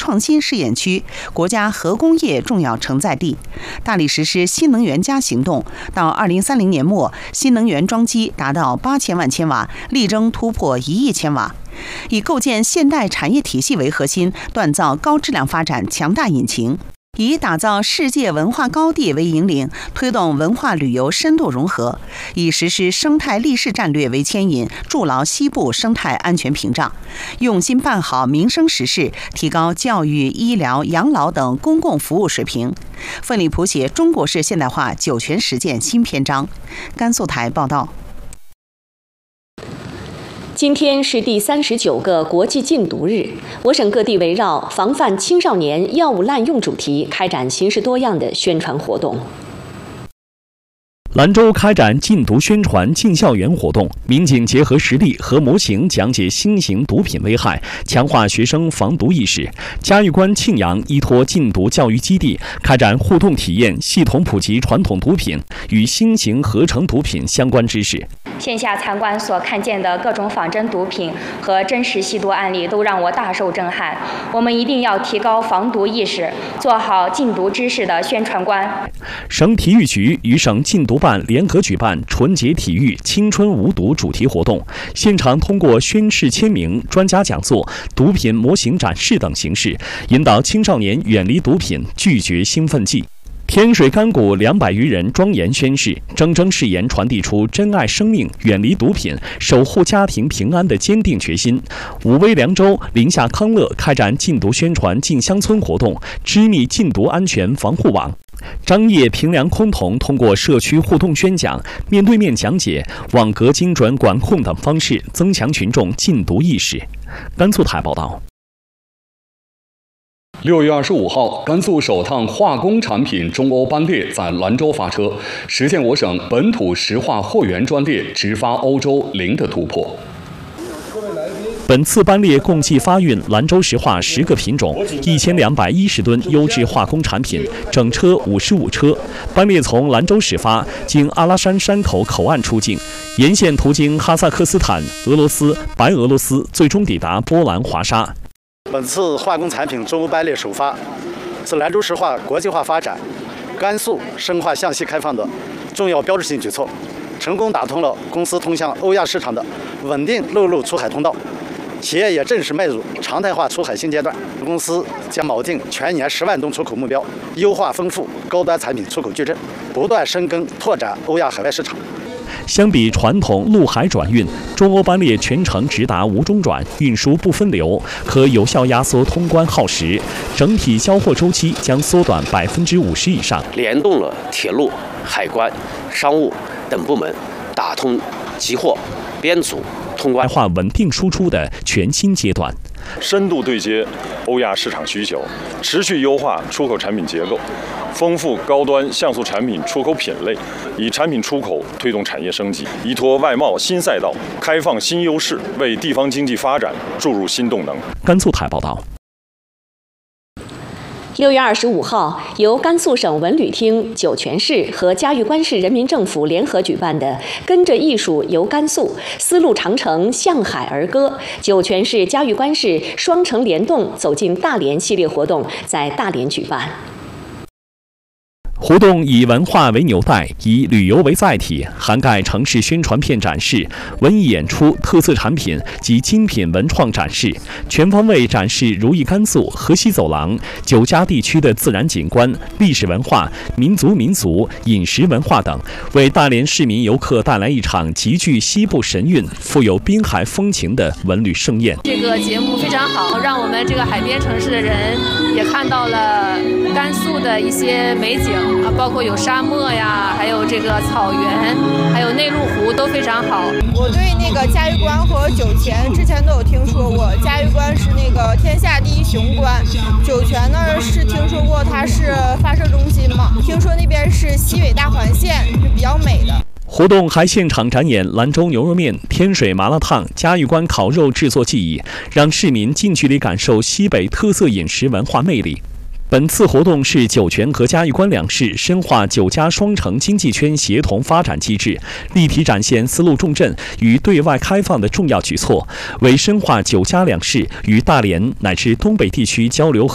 创新试验区、国家核工业重要承载地，大力实施新能源+行动。到2030年末，新能源装机达到8000万千瓦，力争突破1亿千瓦。以构建现代产业体系为核心，锻造高质量发展强大引擎。以打造世界文化高地为引领，推动文化旅游深度融合；以实施生态立市战略为牵引，筑牢西部生态安全屏障；用心办好民生实事，提高教育、医疗、养老等公共服务水平，奋力谱写中国式现代化酒泉实践新篇章。甘肃台报道。 今天是第39个国际禁毒日，我省各地围绕防范青少年药物滥用主题开展形式多样的宣传活动。 兰州开展禁毒宣传进校园活动，民警结合实例和模型讲解新型毒品危害，强化学生防毒意识。嘉峪关庆阳依托禁毒教育基地，开展互动体验，系统普及传统毒品与新型合成毒品相关知识。 线下参观所看见的各种仿真毒品和真实吸毒案例都让我大受震撼。我们一定要提高防毒意识，做好禁毒知识的宣传官。 省体育局与省禁毒办联合举办纯洁体育青春无毒主题活动，现场通过宣誓签名、专家讲座、毒品模型展示等形式，引导青少年远离毒品，拒绝兴奋剂。天水干谷200余人庄严宣誓，铮铮誓言传递出珍爱生命、远离毒品、守护家庭平安的坚定决心。武威凉州临夏康乐开展禁毒宣传进乡村活动，织密禁毒安全防护网。张掖平凉崆峒通过社区互动宣讲、面对面讲解、网格精准管控等方式，增强群众禁毒意识。甘肃台报道。 6月25号，甘肃首趟化工产品中欧班列在兰州发车，实现我省本土石化货源专列直发欧洲零的突破。 本次班列共计发运兰州石化10个品种，1210吨优质化工产品，整车55车。班列从兰州始发，经阿拉山山口口岸出境，沿线途经哈萨克斯坦、俄罗斯、白俄罗斯，最终抵达波兰华沙。 本次化工产品中欧班列首发，是兰州石化国际化发展、甘肃深化向西开放的重要标志性举措，成功打通了公司通向欧亚市场的稳定陆路出海通道。企业也正式迈入常态化出海新阶段，公司将锚定全年10万吨出口目标，优化丰富高端产品出口矩阵，不断深耕拓展欧亚海外市场。 相比传统陆海转运，中欧班列全程直达无中转，运输不分流，可有效压缩通关耗时，整体交货周期将缩短50%以上。 联动了铁路、海关、商务等部门，打通集货、编组、通关化稳定输出的全新阶段。 深度对接欧亚市场需求，持续优化出口产品结构，丰富高端像素产品出口品类，以产品出口推动产业升级，依托外贸新赛道，开放新优势，为地方经济发展注入新动能。 甘肃台报道。 6月25号，由甘肃省文旅厅、酒泉市和嘉峪关市人民政府联合举办的“跟着艺术游甘肃，丝路长城向海而歌”酒泉市、嘉峪关市双城联动走进大连系列活动在大连举办。 活动以文化为纽带，以旅游为载体，涵盖城市宣传片展示、文艺演出、特色产品及精品文创展示，全方位展示如意甘肃、河西走廊、9家地区的自然景观、历史文化、民族民俗、饮食文化等，为大连市民游客带来一场极具西部神韵、富有滨海风情的文旅盛宴。 这个节目非常好，让我们这个海边城市的人也看到了甘肃的一些美景。包括有沙漠呀，还有这个草原，还有内陆湖都非常好。 我对那个嘉峪关和酒泉之前都有听说过，嘉峪关是那个天下第一雄关，酒泉呢是听说过它是发射中心嘛，听说那边是西北大环线，是比较美的。 活动还现场展演兰州牛肉面、天水麻辣烫、嘉峪关烤肉制作技艺，让市民近距离感受西北特色饮食文化魅力。本次活动是酒泉和嘉峪关两市深化9家双城经济圈协同发展机制，立体展现丝路重镇与对外开放的重要举措，为深化9家两市与大连乃至东北地区交流